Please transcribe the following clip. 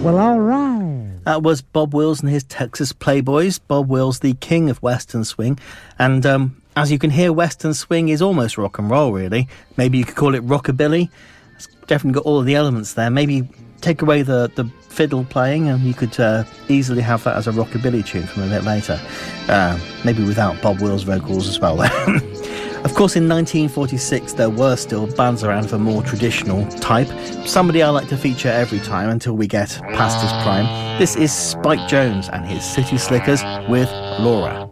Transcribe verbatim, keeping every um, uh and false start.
Well, all right. That was Bob Wills and his Texas Playboys. Bob Wills, the king of Western swing. And um, as you can hear, Western swing is almost rock and roll, really. Maybe you could call it rockabilly. It's definitely got all of the elements there. Maybe take away the, the fiddle playing and you could uh, easily have that as a rockabilly tune from a bit later. Uh, maybe without Bob Wills' vocals as well there. Of course, in nineteen forty-six, there were still bands around of a more traditional type. Somebody I like to feature every time until we get past his prime. This is Spike Jones and his City Slickers with Laura.